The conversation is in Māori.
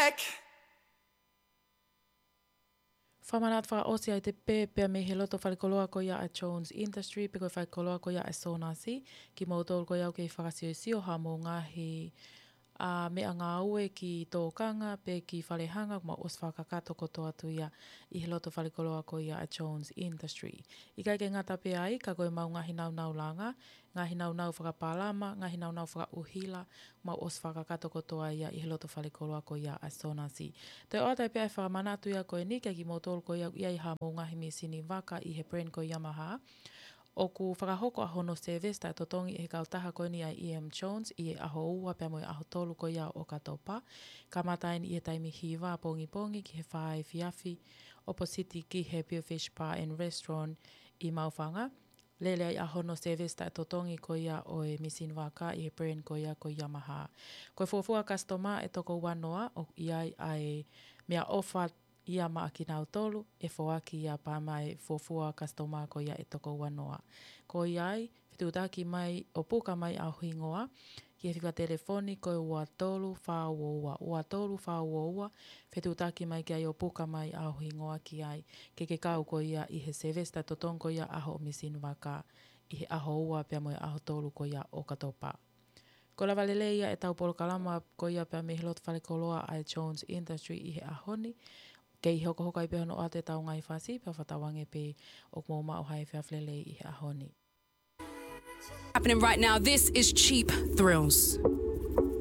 Whamanat wha osi ai te pēpea me he loto whalikoloa ko ia a Jones Industry, pe koe whalikoloa ko ia a Sonasi, ki mautolu ko iau kei whakasio ha mo ngahi mea ngā ue ki tōkanga, pe ki whalehanga, ma os whakakato koto atu ia i he loto whalikoloa ko ia a Jones Industry. I kai ke ngata pe ai, ka koe mau ngahi nau langa, ngahi nau whakapalama, ngahi nau whakauhila, ma os whakakato kotoa ia i he loto whalikoloa ko ia a Sonasi. Te o tai pe ai whakamanatu ia koe ni, ki mautolu ko ia i ha mo ngahi me sini waka i he brand ko Yamaha, o ku whakahoko ahono service tai totongi e kautaha koe ni ai EM Jones i e aho ua pia mo i aho tolu ko ia o katopa. Ka matain i e taimi hiwa pongi ki he whae fiafi opposite ki he Pure Fish Bar and Restaurant i Mauwhanga. Lele ai ahono service tai totongi ko ia o e misin waka i he brand ko ia ko Yamaha. Koe fuafua customer e toko wanoa o iai ai mea offer ia maa ki nau tolu, e whoaki ia pāmai fuafua customer ko ia e toko wanoa. Ko iai, whitutaki mai o puka mai au hingoa, ki he whika telefoni ko ua tolu whāua, whitutaki mai ki ai o puka mai au hingoa ki ai, ke kau ko ia i he sevesta totong ko ia aho o misin waka, i he aho ua pia mo aho tolu ko ia o katopa. Ko la valele ia e tau polo kalama ko ia pia me hilot whalikoloa ai Jones Industry i he ahoni, kei hoko hoka i pehono o te tau ngai whasi, pia whatawange pe o mō mao hai whiawhlele i he ahoni. Happening right now, this is Cheap Thrills.